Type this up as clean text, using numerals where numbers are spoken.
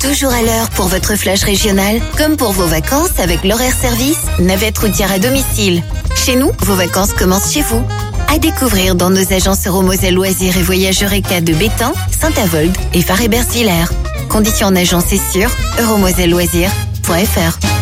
toujours à l'heure pour votre flash régional, comme pour vos vacances avec l'horaire service, navette routière à domicile. Chez nous, vos vacances commencent chez vous. À découvrir dans nos agences Euromoselle Loisirs et Voyages Eureka de Bétain, Saint-Avold et Faré-Bersvillers. Conditions en agence et sur euromoselleloisirs.fr.